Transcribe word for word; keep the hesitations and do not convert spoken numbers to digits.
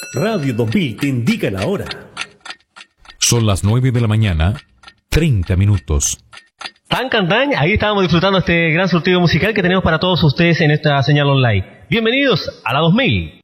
Radio dos mil te indica la hora. Son las nueve de la mañana, treinta minutos. Tan can tan, ahí estábamos disfrutando este gran surtido musical que tenemos para todos ustedes en esta señal online. Bienvenidos a la dos mil.